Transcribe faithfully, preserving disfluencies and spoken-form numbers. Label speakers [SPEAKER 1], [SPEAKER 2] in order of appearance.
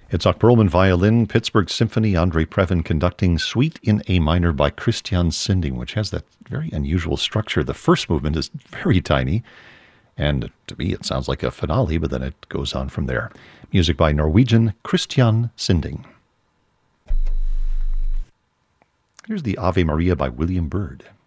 [SPEAKER 1] Itzhak Perlman violin, Pittsburgh Symphony, Andre Previn conducting, Suite in A minor by Christian Sinding, which has that very unusual structure. The first movement is very tiny, and to me it sounds like a finale, but then it goes on from there. Music by Norwegian Christian Sinding. Here's the Ave Maria by William Byrd.